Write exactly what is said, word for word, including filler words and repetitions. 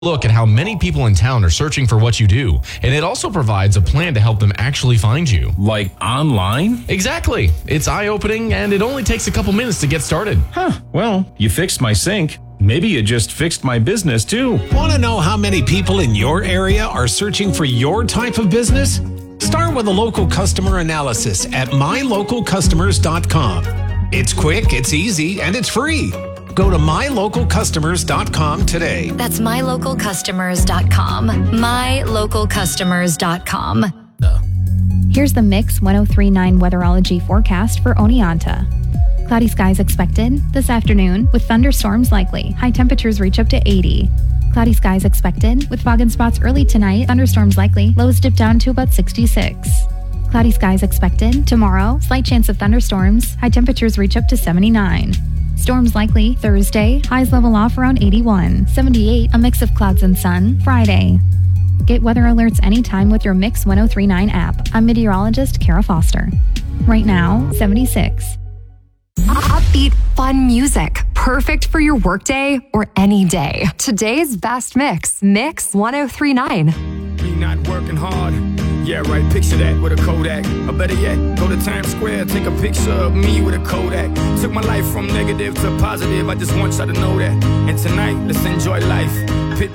Look at how many people in town are searching for what you do, and it also provides a plan to help them actually find you. Like online? Exactly. It's eye-opening, and it only takes a couple minutes to get started. Huh. Well, you fixed my sink. Maybe you just fixed my business too. Want to know how many people in your area are searching for your type of business? Start with a local customer analysis at my local customers dot com. It's quick, it's easy, and it's free. Go to my local customers dot com today. That's my local customers dot com. my local customers dot com. Here's the Mix ten thirty-nine weatherology forecast for Oneonta. Cloudy skies expected this afternoon with thunderstorms likely. High temperatures reach up to eighty. Cloudy skies expected with fog and spots early tonight. Thunderstorms likely. Lows dip down to about sixty-six. Cloudy skies expected tomorrow. Slight chance of thunderstorms. High temperatures reach up to seventy-nine. Storms likely Thursday. Highs level off around eighty-one. seventy-eight, a mix of clouds and sun. Friday. Get weather alerts anytime with your Mix ten thirty-nine app. I'm meteorologist Kara Foster. Right now, seventy-six. Upbeat, fun music. Perfect for your workday or any day. Today's best mix. Mix ten thirty-nine. Me not working hard. Yeah, right, picture that with a Kodak. Or better yet, go to Times Square, take a picture of me with a Kodak. Took my life from negative to positive, I just want y'all to know that. And tonight, let's enjoy life.